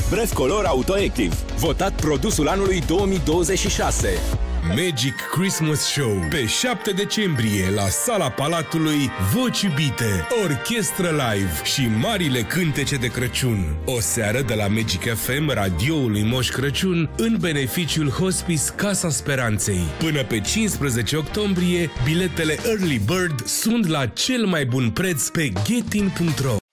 Breath Color Auto Active, votat produsul anului 2026. Magic Christmas Show pe 7 decembrie la Sala Palatului. Voci iubite, orchestră live și marile cântece de Crăciun. O seară de la Magic FM, radioul lui Moș Crăciun, în beneficiul Hospice Casa Speranței. Până pe 15 octombrie, biletele Early Bird sunt la cel mai bun preț pe getin.ro.